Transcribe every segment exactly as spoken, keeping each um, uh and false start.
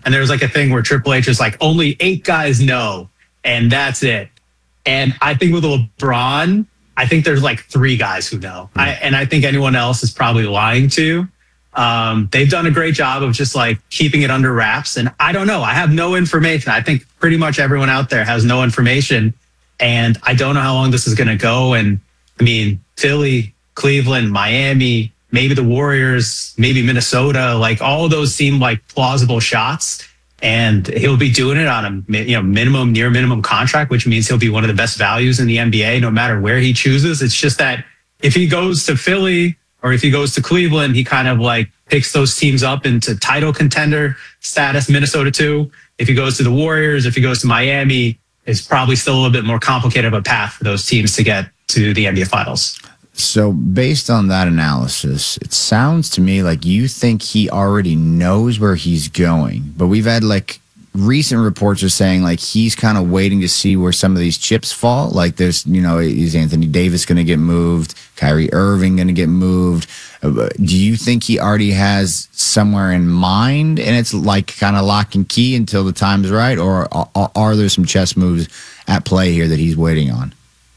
And there's like a thing where Triple H is like, only eight guys know, and that's it. And I think with LeBron, I think there's like three guys who know. I, and I think anyone else is probably lying to. Um, they've done a great job of just like keeping it under wraps. And I don't know. I have no information. I think pretty much everyone out there has no information. And I don't know how long this is going to go. And I mean, Philly, Cleveland, Miami, maybe the Warriors, maybe Minnesota, like all of those seem like plausible shots. And he'll be doing it on a you know minimum, near minimum contract, which means he'll be one of the best values in the N B A, no matter where he chooses. It's just that if he goes to Philly or if he goes to Cleveland, he kind of like picks those teams up into title contender status, Minnesota too. If he goes to the Warriors, if he goes to Miami, it's probably still a little bit more complicated of a path for those teams to get to the N B A Finals. So based on that analysis, it sounds to me like you think he already knows where he's going. But we've had like recent reports are saying like he's kind of waiting to see where some of these chips fall. Like there's, you know, is Anthony Davis going to get moved? Kyrie Irving going to get moved? Do you think he already has somewhere in mind and it's like kind of lock and key until the time's right? Or are, are there some chess moves at play here that he's waiting on?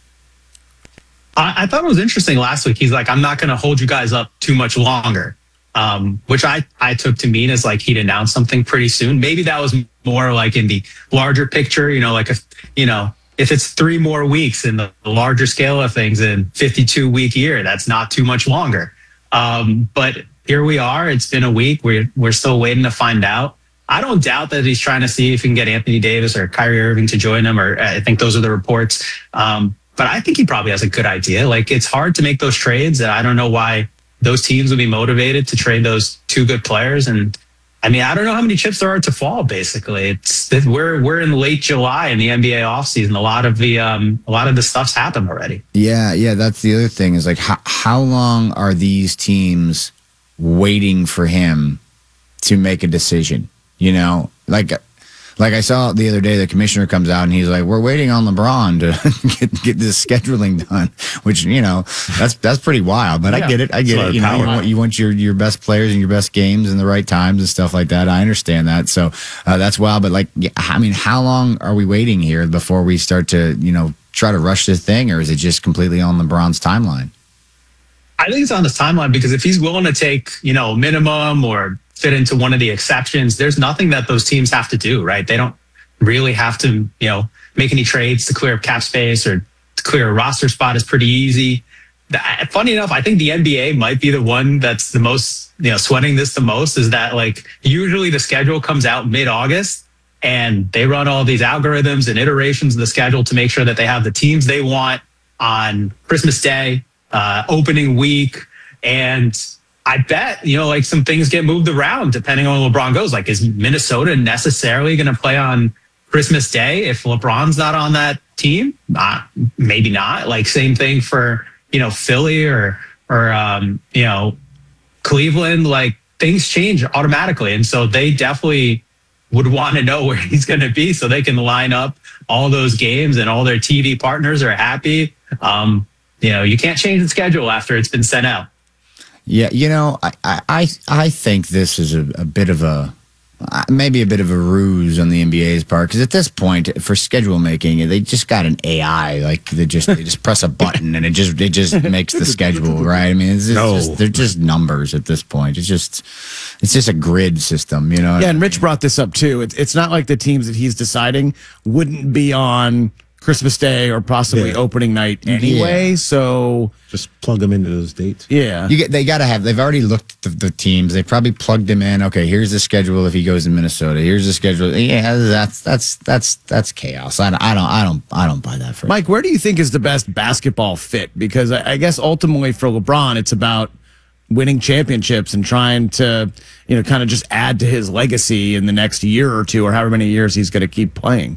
I, I thought it was interesting last week. He's like, I'm not going to hold you guys up too much longer, um, which I, I took to mean as like he'd announce something pretty soon. Maybe that was more like in the larger picture, you know, like, if, you know, if it's three more weeks in the larger scale of things in fifty-two week year, that's not too much longer. Um, but here we are. It's been a week. We're, we're still waiting to find out. I don't doubt that he's trying to see if he can get Anthony Davis or Kyrie Irving to join him, or I think those are the reports. Um, But I think he probably has a good idea. Like, it's hard to make those trades. And I don't know why those teams would be motivated to trade those two good players. And I mean, I don't know how many chips there are to fall, basically. It's we're we're in late July in the N B A offseason. A lot of the um a lot of the stuff's happened already. Yeah, yeah, that's the other thing is like how how long are these teams waiting for him to make a decision? You know, like Like I saw the other day, the commissioner comes out and he's like, "We're waiting on LeBron to get get this scheduling done," which, you know, that's that's pretty wild. But yeah, I get it, I get it. You know, you want, you want your your best players and your best games in the right times and stuff like that. I understand that, so uh, that's wild. But like, I mean, how long are we waiting here before we start to, you know, try to rush this thing, or is it just completely on LeBron's timeline? I think it's on his timeline because if he's willing to take, you know, minimum or fit into one of the exceptions, there's nothing that those teams have to do, right? They don't really have to, you know, make any trades to clear up cap space or to clear a roster spot is pretty easy. Funny enough, I think the N B A might be the one that's the most, you know, sweating this the most, is that like usually the schedule comes out mid-August and they run all these algorithms and iterations of the schedule to make sure that they have the teams they want on Christmas Day, uh, opening week. And I bet, you know, like some things get moved around depending on where LeBron goes. Like, is Minnesota necessarily going to play on Christmas Day if LeBron's not on that team? Not, maybe not. Like, same thing for, you know, Philly or, or, um, you know, Cleveland. Like, things change automatically. And so they definitely would want to know where he's going to be so they can line up all those games and all their T V partners are happy. Um, you know, you can't change the schedule after it's been sent out. Yeah, you know, I I I think this is a, a bit of a maybe a bit of a ruse on the N B A's part, because at this point for schedule making, they just got an A I, like they just they just press a button and it just it just makes the schedule, right? I mean, it's, it's no. just, they're just numbers at this point. It's just it's just a grid system, you know. Yeah, and Rich brought this up too. It's it's not like the teams that he's deciding wouldn't be on Christmas Day or possibly yeah. opening night anyway. Yeah. So just plug them into those dates. Yeah. You get, they got to have, they've already looked at the, the teams. They probably plugged them in. Okay, here's the schedule if he goes to Minnesota. Here's the schedule. Yeah, that's, that's, that's, that's chaos. I don't, I don't, I don't, I don't buy that for Mike, where do you think is the best basketball fit? Because I, I guess ultimately for LeBron, it's about winning championships and trying to, you know, kind of just add to his legacy in the next year or two or however many years he's going to keep playing.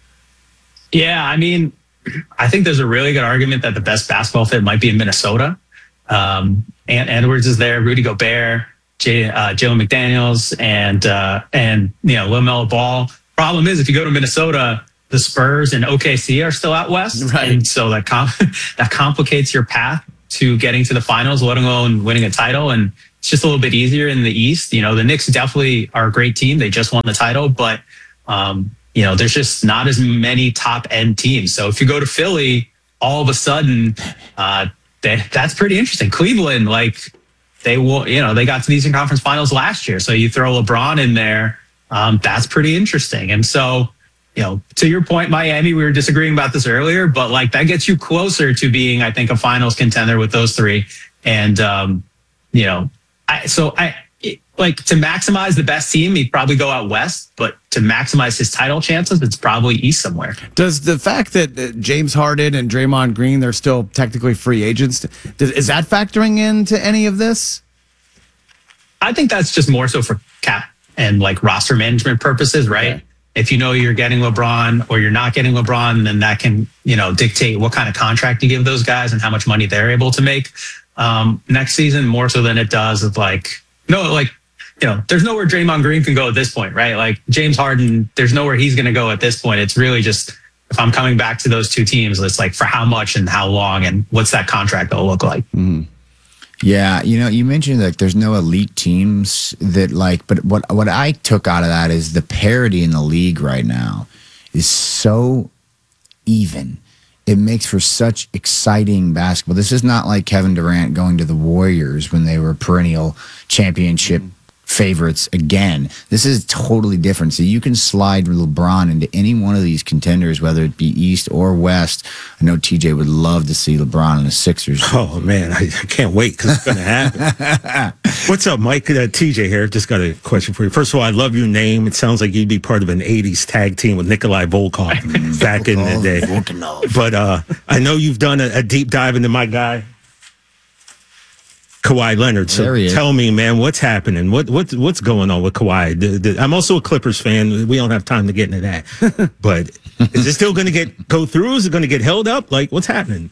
Yeah, I mean, I think there's a really good argument that the best basketball fit might be in Minnesota. Um, Ant Edwards is there, Rudy Gobert, Jay, uh, Jalen McDaniels, and uh, and you know LaMelo Ball. Problem is, if you go to Minnesota, the Spurs and O K C are still out west, right. and so that com- that complicates your path to getting to the finals, let alone winning a title. And it's just a little bit easier in the East. You know, the Knicks definitely are a great team. They just won the title, but um, you know, there's just not as many top end teams. So if you go to Philly, all of a sudden, uh, that that's pretty interesting. Cleveland, like they will, you know, they got to the Eastern Conference Finals last year. So you throw LeBron in there, um, that's pretty interesting. And so, you know, to your point, Miami, we were disagreeing about this earlier, but like that gets you closer to being, I think, a finals contender with those three. And, um, you know, I, so I it, like to maximize the best team, he'd probably go out west, but to maximize his title chances, it's probably east somewhere. Does the fact that uh, James Harden and Draymond Green, they're still technically free agents, does, is that factoring into any of this? I think that's just more so for cap and like roster management purposes, right? Okay. If you know you're getting LeBron or you're not getting LeBron, then that can, you know, dictate what kind of contract you give those guys and how much money they're able to make um, next season, more so than it does of like, no, like, you know, there's nowhere Draymond Green can go at this point, right? Like James Harden, there's nowhere he's going to go at this point. It's really just, if I'm coming back to those two teams, it's like for how much and how long and what's that contract going to look like? Mm. Yeah, you know, you mentioned like there's no elite teams that like, but what what I took out of that is the parity in the league right now is so even. It makes for such exciting basketball. This is not like Kevin Durant going to the Warriors when they were perennial championship favorites again. This is totally different. So you can slide LeBron into any one of these contenders, whether it be East or West. I know T J would love to see LeBron in the Sixers. Oh, man, I, I can't wait because it's going to happen. What's up, Mike? Uh, T J here. Just got a question for you. First of all, I love your name. It sounds like you'd be part of an eighties tag team with Nikolai Volkov back in the day. But uh, I know you've done a, a deep dive into my guy, Kawhi Leonard. So tell me, man, what's happening? What what what's going on with Kawhi? The, the, I'm also a Clippers fan. We don't have time to get into that. But is it still going to get go through? Is it going to get held up? Like, what's happening?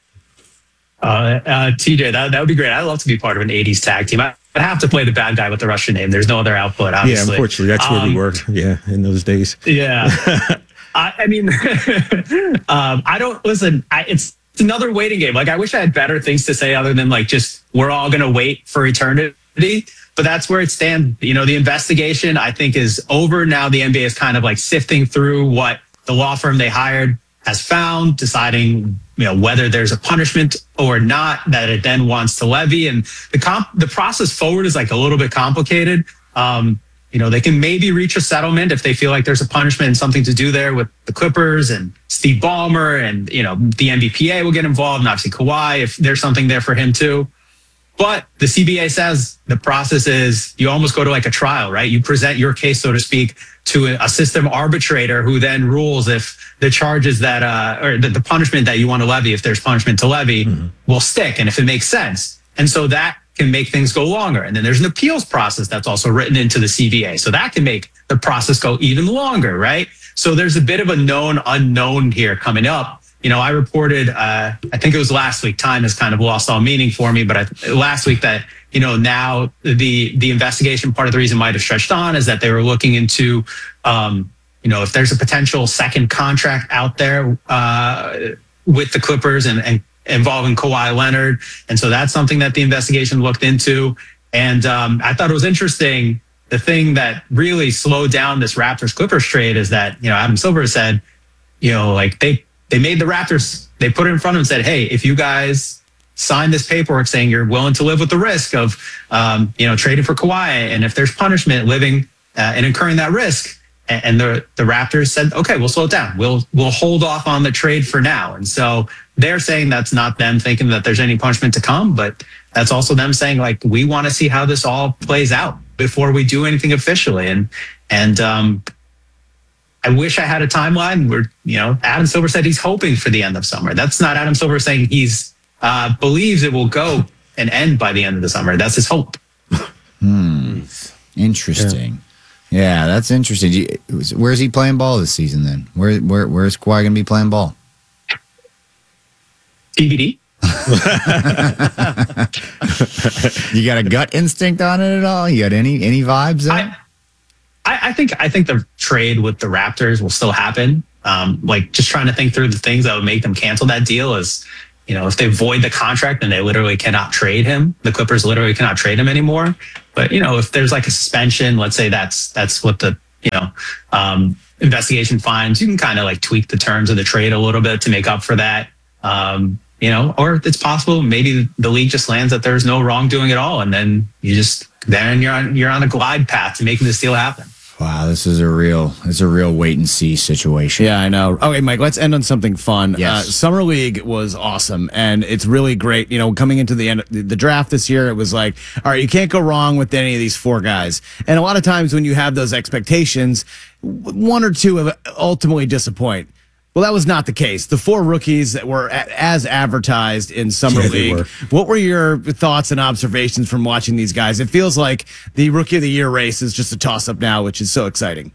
Uh, uh, T J, that, that would be great. I'd love to be part of an eighties tag team. I, I'd have to play the bad guy with the Russian name. There's no other output, obviously. Yeah, unfortunately, that's where um, we were. Yeah, in those days. Yeah. I, I mean, um, I don't, listen, I, it's, It's another waiting game. Like, I wish I had better things to say other than like just we're all going to wait for eternity. But that's where it stands. You know, the investigation, I think, is over now. The N B A is kind of like sifting through what the law firm they hired has found, deciding, you know, whether there's a punishment or not that it then wants to levy. And the comp, the process forward is like a little bit complicated. Um, You know, they can maybe reach a settlement if they feel like there's a punishment and something to do there with the Clippers and Steve Ballmer, and, you know, the N B P A will get involved, and obviously Kawhi if there's something there for him too. But the C B A says the process is you almost go to like a trial, right? You present your case, so to speak, to a system arbitrator who then rules if the charges that, uh, or the, the punishment that you want to levy, if there's punishment to levy, mm-hmm. will stick and if it makes sense. And so that can make things go longer. And then there's an appeals process that's also written into the C B A. So that can make the process go even longer, right? So there's a bit of a known unknown here coming up. You know, I reported, uh, I think it was last week, time has kind of lost all meaning for me, but I, last week that, you know, now the, the investigation, part of the reason might have stretched on is that they were looking into, um, you know, if there's a potential second contract out there uh, with the Clippers and, and involving Kawhi Leonard. And so that's something that the investigation looked into. And um, I thought it was interesting. The thing that really slowed down this Raptors Clippers trade is that, you know, Adam Silver said, you know, like they, they made the Raptors, they put it in front of them and said, hey, if you guys sign this paperwork saying you're willing to live with the risk of, um, you know, trading for Kawhi, and if there's punishment, living uh, and incurring that risk, and the, the Raptors said, okay, we'll slow it down. We'll we'll hold off on the trade for now. And so they're saying that's not them thinking that there's any punishment to come, but that's also them saying, like, we want to see how this all plays out before we do anything officially. And and um, I wish I had a timeline where, you know, Adam Silver said he's hoping for the end of summer. That's not Adam Silver saying he's uh, believes it will go and end by the end of the summer. That's his hope. Hmm. Interesting. Yeah. Yeah, that's interesting. You, where's he playing ball this season then? Where where where's Kawhi going to be playing ball? T B D. You got a gut instinct on it at all? You got any any vibes there? I, I think I think the trade with the Raptors will still happen. Um, like just trying to think through the things that would make them cancel that deal is, you know, if they void the contract, then they literally cannot trade him. The Clippers literally cannot trade him anymore. But, you know, if there's like a suspension, let's say that's that's what the, you know, um, investigation finds, you can kind of like tweak the terms of the trade a little bit to make up for that. Um, you know, or it's possible maybe the league just lands that there's no wrongdoing at all. And then you just, then you're on, you're on a glide path to making this deal happen. Wow, this is a real, it's a real wait and see situation. Yeah, I know. Okay, Mike, let's end on something fun. Yes. Uh, Summer League was awesome, and it's really great. You know, coming into the end, the draft this year, it was like, all right, you can't go wrong with any of these four guys. And a lot of times when you have those expectations, one or two have ultimately disappoint. Well, that was not the case. The four rookies that were a- as advertised in Summer Yeah, they League. were. What were your thoughts and observations from watching these guys? It feels like the Rookie of the Year race is just a toss-up now, which is so exciting.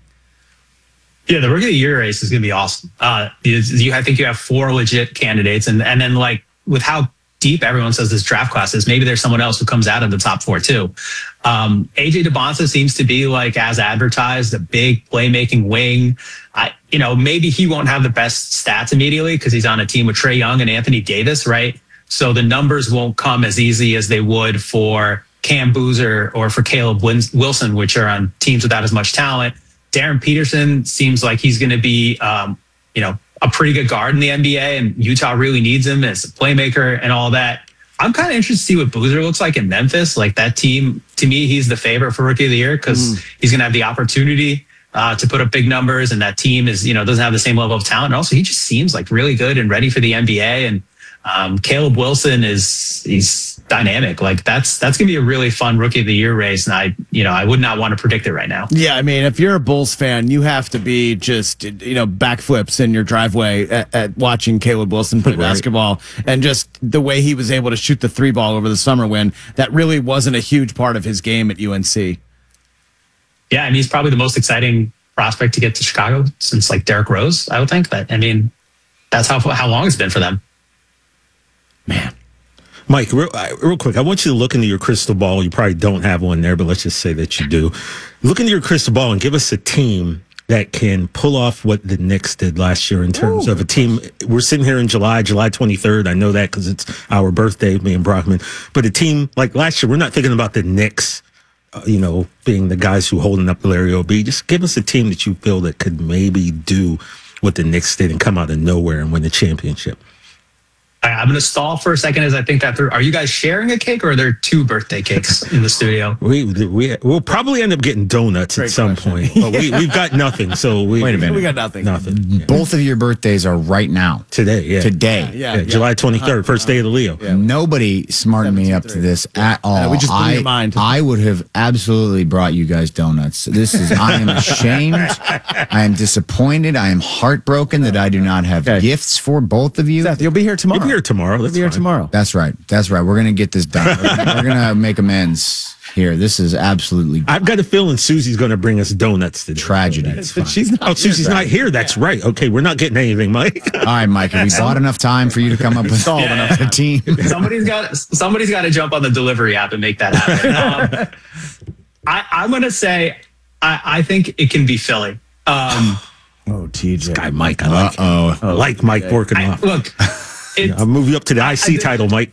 Yeah, the Rookie of the Year race is going to be awesome. Uh, you, you, I think you have four legit candidates, and and then like with how deep everyone says this draft class is, maybe there's someone else who comes out of the top four too. Um, A J DeBonsa seems to be like as advertised, a big playmaking wing. I, you know, maybe he won't have the best stats immediately because he's on a team with Trae Young and Anthony Davis, right? So the numbers won't come as easy as they would for Cam Boozer or for Caleb Wilson, which are on teams without as much talent. Darren Peterson seems like he's going to be, um, you know, a pretty good guard in the N B A, and Utah really needs him as a playmaker and all that. I'm kind of interested to see what Boozer looks like in Memphis. Like that team, to me, he's the favorite for Rookie of the Year because mm. he's going to have the opportunity uh, to put up big numbers, and that team is, you know, doesn't have the same level of talent. And also, he just seems like really good and ready for the N B A. And um, Caleb Wilson is he's dynamic. Like that's that's gonna be a really fun Rookie of the Year race, and I you know I would not want to predict it right now. Yeah, I mean, if you're a Bulls fan, you have to be just you know backflips in your driveway at, at watching Caleb Wilson play right. basketball, and just the way he was able to shoot the three ball over the summer when that really wasn't a huge part of his game at U N C. Yeah, I mean, he's probably the most exciting prospect to get to Chicago since like Derrick Rose. I would think, but I mean, that's how how long it's been for them. Man. Mike, real, real quick, I want you to look into your crystal ball. You probably don't have one there, but let's just say that you do. Look into your crystal ball and give us a team that can pull off what the Knicks did last year in terms Ooh. of a team. We're sitting here in July, July twenty-third. I know that because it's our birthday, me and Brockman. But a team like last year, we're not thinking about the Knicks, uh, you know, being the guys who holding up Larry O B. Just give us a team that you feel that could maybe do what the Knicks did and come out of nowhere and win the championship. I'm going to stall for a second as I think that through. Are you guys sharing a cake or are there two birthday cakes in the studio? We, we, we'll probably end up getting donuts Great at some question. point, but we, we've got nothing. So we, Wait a minute. We got nothing. Nothing. Yeah. Both of your birthdays are right now. Today, yeah. Today. Yeah, yeah, yeah, yeah. July twenty-third, uh, first day of the Leo. Yeah. Nobody smartened me up to this at all. Yeah, we just blew I, your mind. I would have absolutely brought you guys donuts. This is, I am ashamed. I am disappointed. I am heartbroken that I do not have okay. gifts for both of you. Seth, you'll be here tomorrow. You'll be here tomorrow. That's You'll be here fine. tomorrow. That's right. That's right. We're going to get this done. We're going to make amends here. This is absolutely I've got a feeling Susie's going to bring us donuts today. tragedy. That's But fine. she's not oh, here, Susie's right? not here. That's right. Okay, we're not getting anything, Mike. All right, Mike. Have we bought enough time for you to come up with all enough a team? somebody's got somebody's got to jump on the delivery app and make that happen. Um, I, I'm going to say I, I think it can be Philly. Um, Oh, T J. Guy Mike, I like. Uh-oh. I like Mike working I, off. look, Yeah, it's, I'll move you up to the I C I- title, Mike.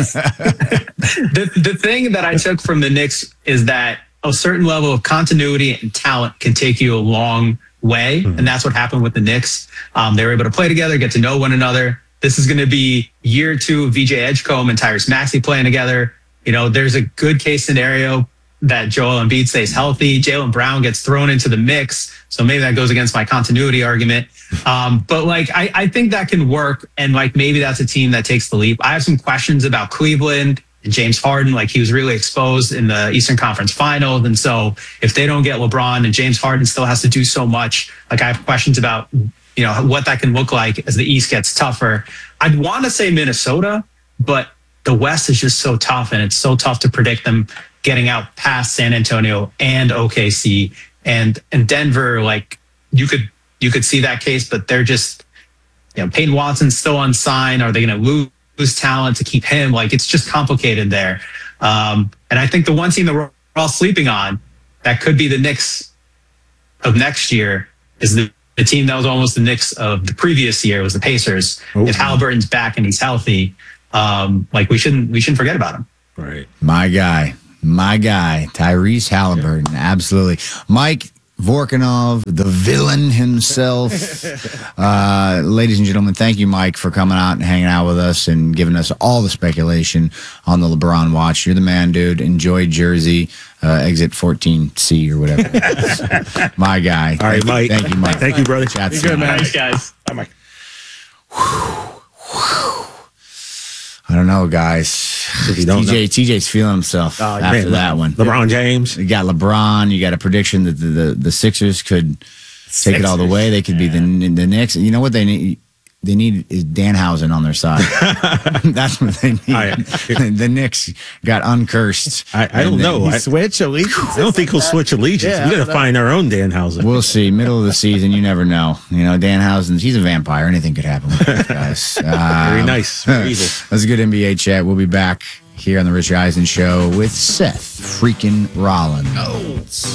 the the thing that I took from the Knicks is that a certain level of continuity and talent can take you a long way, Mm-hmm. and that's what happened with the Knicks. Um, they were able to play together, get to know one another. This is going to be year two of V J Edgecombe and Tyrese Maxey playing together. You know, there's a good case scenario that Joel Embiid stays healthy. Jaylen Brown gets thrown into the mix, so maybe that goes against my continuity argument. Um, but like, I, I think that can work, and like maybe that's a team that takes the leap. I have some questions about Cleveland and James Harden. Like he was really exposed in the Eastern Conference Finals, and so if they don't get LeBron and James Harden still has to do so much, like I have questions about you know what that can look like as the East gets tougher. I'd want to say Minnesota, but the West is just so tough, and it's so tough to predict them getting out past San Antonio and O K C and and Denver. Like you could you could see that case, but they're just you know Peyton Watson's still unsigned. Are they going to lose, lose talent to keep him? Like it's just complicated there. Um, and I think the one team that we're all sleeping on that could be the Knicks of next year is the, the team that was almost the Knicks of the previous year was the Pacers. Ooh. If Halliburton's back and he's healthy, um, like we shouldn't we shouldn't forget about him. Right. My guy, my guy, Tyrese Halliburton, yeah. Absolutely. Mike Vorkunov, the villain himself. uh, ladies and gentlemen, thank you, Mike, for coming out and hanging out with us and giving us all the speculation on the LeBron watch. You're the man, dude. Enjoy Jersey, uh, exit fourteen C or whatever. My guy. All right, thank Mike. You, thank you, Mike. Thank you, brother. Chat Be soon. good, man. Thanks, guys. Bye, Mike. I don't know, guys. If you don't T J, know. T J's feeling himself Oh, after man, that one. LeBron James. You got LeBron. You got a prediction that the, the, the Sixers could take it all the way. They could be the the Knicks. You know what they need? They need is Danhausen on their side. That's what they need. I- the Knicks got uncursed. I, I don't And know. then- I, Switch allegiance. I don't think he'll switch allegiance. Yeah, I we got don't to know. find our own Danhausen. We'll see. Middle of the season, you never know. You know, Danhausen's he's a vampire. Anything could happen with these guys. Very Um, nice. Very evil. That's a good N B A chat. We'll be back here on the Rich Eisen Show with Seth freaking Rollins.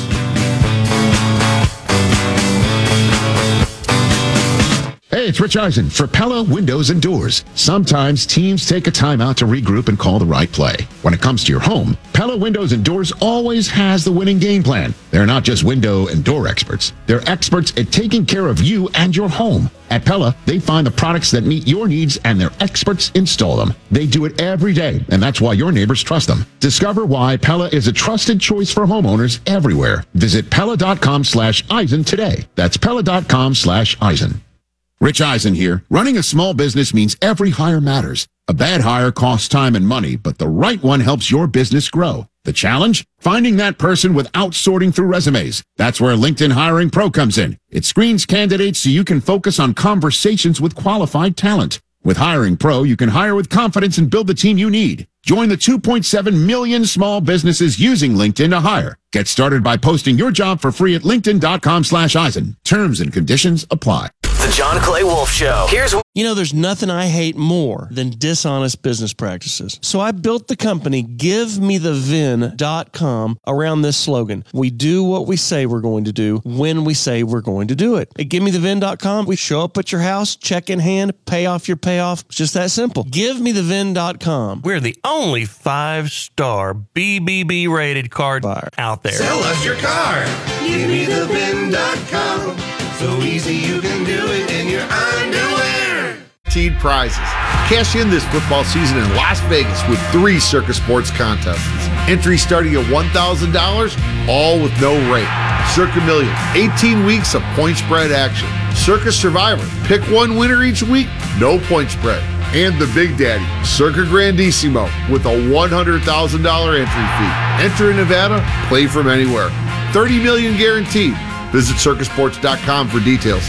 Hey, it's Rich Eisen for Pella Windows and Doors. Sometimes teams take a time out to regroup and call the right play. When it comes to your home, Pella Windows and Doors always has the winning game plan. They're not just window and door experts. They're experts at taking care of you and your home. At Pella, they find the products that meet your needs and their experts install them. They do it every day, and that's why your neighbors trust them. Discover why Pella is a trusted choice for homeowners everywhere. Visit Pella.com slash Eisen today. That's Pella.com slash Eisen. Rich Eisen here. Running a small business means every hire matters. A bad hire costs time and money, but the right one helps your business grow. The challenge? Finding that person without sorting through resumes. That's where LinkedIn Hiring Pro comes in. It screens candidates so you can focus on conversations with qualified talent. With Hiring Pro, you can hire with confidence and build the team you need. Join the two point seven million small businesses using LinkedIn to hire. Get started by posting your job for free at linkedin.com slash Eisen. Terms and conditions apply. The John Clay Wolf Show. Here's what You know, there's nothing I hate more than dishonest business practices. So I built the company give me the vin dot com around this slogan. We do what we say we're going to do when we say we're going to do it. At give me the vin dot com, we show up at your house, check in hand, pay off your payoff. It's just that simple. give me the vin dot com. We're the only five-star B B B rated card buyer out there. Sell us your car. Give me the vin dot com. So easy you can do it in your underwear. Guaranteed prizes. Cash in this football season in Las Vegas with three Circus Sports contests. Entry starting at one thousand dollars, all with no rate. Circa Million, eighteen weeks of point spread action. Circus Survivor, pick one winner each week, no point spread. And the Big Daddy, Circa Grandissimo, with a one hundred thousand dollars entry fee. Enter in Nevada, play from anywhere. thirty million guaranteed. Visit circus sports dot com for details.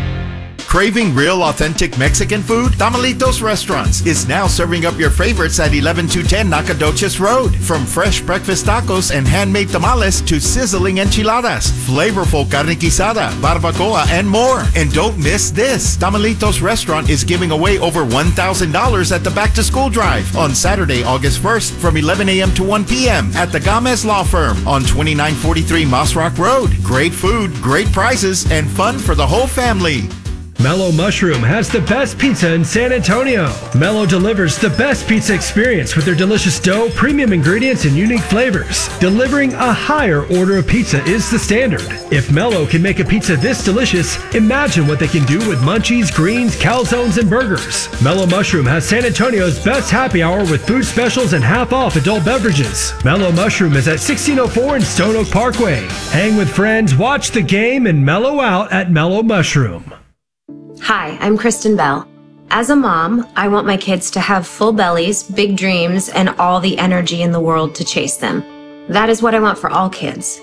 Craving real authentic Mexican food? Tamalitos Restaurants is now serving up your favorites at eleven two ten Nacogdoches Road. From fresh breakfast tacos and handmade tamales to sizzling enchiladas, flavorful carne guisada, barbacoa, and more. And don't miss this. Tamalitos Restaurant is giving away over one thousand dollars at the Back to School Drive on Saturday, August first from eleven a.m. to one p.m. at the Gamez Law Firm on twenty-nine forty-three Moss Rock Road. Great food, great prizes, and fun for the whole family. Mellow Mushroom has the best pizza in San Antonio. Mellow delivers the best pizza experience with their delicious dough, premium ingredients, and unique flavors. Delivering a higher order of pizza is the standard. If Mellow can make a pizza this delicious, imagine what they can do with munchies, greens, calzones, and burgers. Mellow Mushroom has San Antonio's best happy hour with food specials and half off adult beverages. Mellow Mushroom is at sixteen oh four in Stone Oak Parkway. Hang with friends, watch the game, and mellow out at Mellow Mushroom. Hi, I'm Kristen Bell. As a mom, I want my kids to have full bellies, big dreams, and all the energy in the world to chase them. That is what I want for all kids.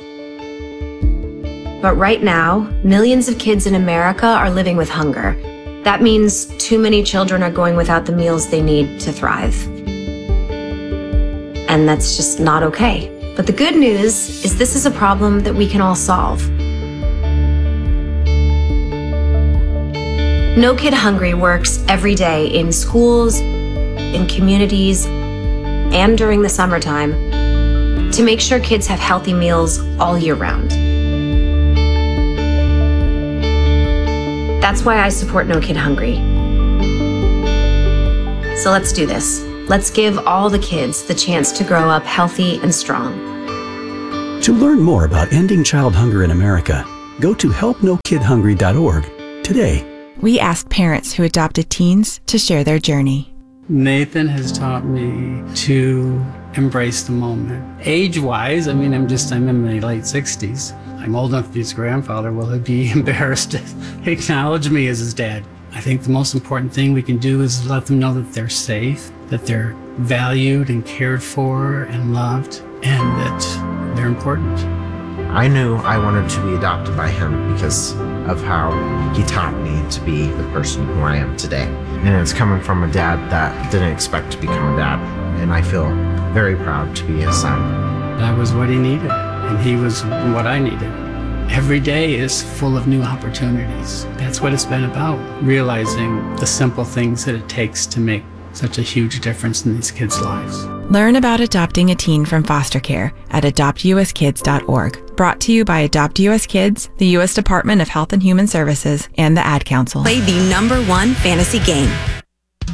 But right now, millions of kids in America are living with hunger. That means too many children are going without the meals they need to thrive. And that's just not okay. But the good news is this is a problem that we can all solve. No Kid Hungry works every day in schools, in communities, and during the summertime to make sure kids have healthy meals all year round. That's why I support No Kid Hungry. So let's do this. Let's give all the kids the chance to grow up healthy and strong. To learn more about ending child hunger in America, go to help no kid hungry dot org today. We asked parents who adopted teens to share their journey. Nathan has taught me to embrace the moment. Age-wise, I mean, I'm just, I'm in my late sixties. I'm old enough to be his grandfather. Will he be embarrassed to acknowledge me as his dad? I think the most important thing we can do is let them know that they're safe, that they're valued and cared for and loved, and that they're important. I knew I wanted to be adopted by him because of how he taught me to be the person who I am today. And it's coming from a dad that didn't expect to become a dad. And I feel very proud to be his son. That was what he needed, and he was what I needed. Every day is full of new opportunities. That's what it's been about, realizing the simple things that it takes to make such a huge difference in these kids' lives. Learn about adopting a teen from foster care at adopt u s kids dot org. Brought to you by Adopt U S Kids, the U S Department of Health and Human Services, and the Ad Council. Play the number one fantasy game.